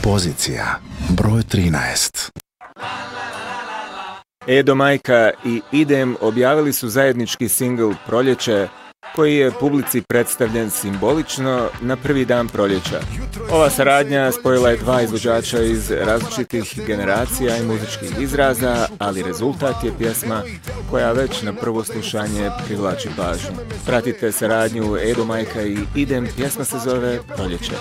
Pozicija broj 13. Edo Majka i Idem objavili su zajednički singl Proljeće, koji je publici predstavljen simbolično na prvi dan proljeća. Ova saradnja spojila je dva izvođača iz različitih generacija i muzičkih izraza, ali rezultat je pjesma koja već na prvo slušanje privlači pažnju. Pratite saradnju Edo Majka i Idem, pjesma se zove Proljeće.